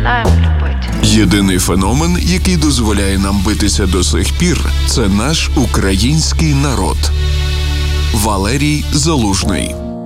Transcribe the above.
начинаем любить. Єдиний феномен, який дозволяє нам битися до сих пір, це наш український народ. Валерій Залужний.